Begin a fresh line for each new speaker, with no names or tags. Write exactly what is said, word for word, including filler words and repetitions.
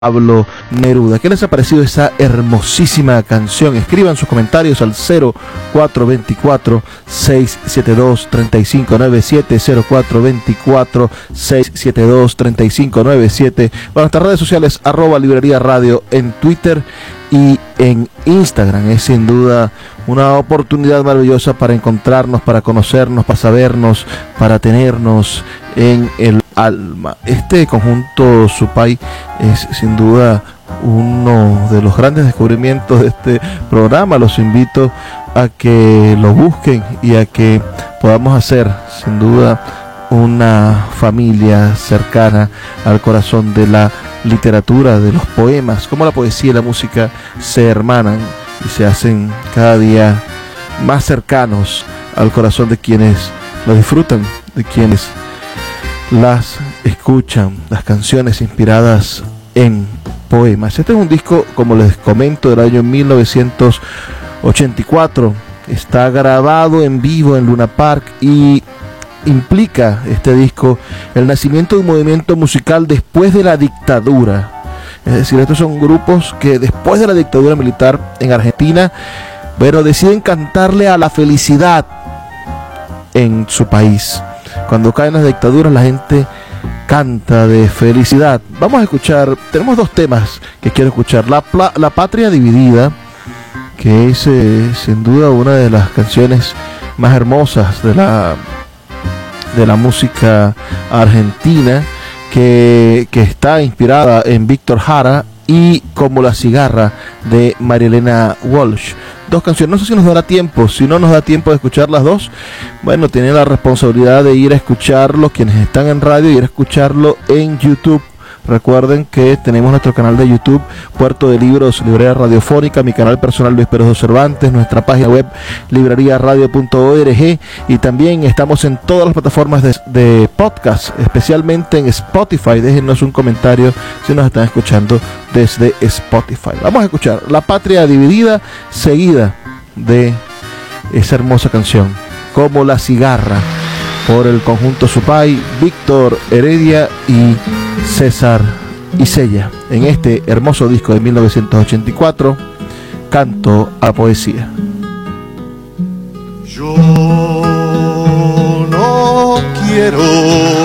Pablo Neruda. ¿Qué les ha parecido esa hermosísima canción? Escriban sus comentarios al cero cuatro dos cuatro, seis siete dos, tres cinco nueve siete, cero cuatro dos cuatro, seis siete dos, tres cinco nueve siete, para nuestras redes sociales, arroba Librería Radio en Twitter y en Instagram. Es sin duda una oportunidad maravillosa para encontrarnos, para conocernos, para sabernos, para tenernos en el alma. Este conjunto Supay es sin duda uno de los grandes descubrimientos de este programa. Los invito a que lo busquen y a que podamos hacer sin duda una familia cercana al corazón de la literatura, de los poemas. Como la poesía y la música se hermanan y se hacen cada día más cercanos al corazón de quienes lo disfrutan, de quienes las escuchan, las canciones inspiradas en poemas. Este es un disco, como les comento, del año mil novecientos ochenta y cuatro. Está grabado en vivo en Luna Park y implica este disco el nacimiento de un movimiento musical después de la dictadura. Es decir, estos son grupos que después de la dictadura militar en Argentina, bueno, deciden cantarle a la felicidad en su país. Cuando caen las dictaduras, la gente canta de felicidad. Vamos a escuchar, tenemos dos temas que quiero escuchar. La, la Patria Dividida, que es eh, sin duda una de las canciones más hermosas de la de la música argentina, que, que está inspirada en Víctor Jara, y Como la cigarra de María Elena Walsh. Dos canciones, no sé si nos dará tiempo. Si no nos da tiempo de escuchar las dos, bueno, tienen la responsabilidad de ir a escucharlo quienes están en radio, y ir a escucharlo en YouTube. Recuerden que tenemos nuestro canal de YouTube, Puerto de Libros, Librería Radiofónica, mi canal personal Luis Pérez Cervantes, nuestra página web librería radio punto org, y también estamos en todas las plataformas de, de podcast, especialmente en Spotify. Déjenos un comentario si nos están escuchando desde Spotify. Vamos a escuchar La Patria Dividida, seguida de esa hermosa canción, Como la cigarra, por el conjunto Supay, Víctor Heredia y César Isella, en este hermoso disco de mil novecientos ochenta y cuatro, Canto a Poesía.
Yo no quiero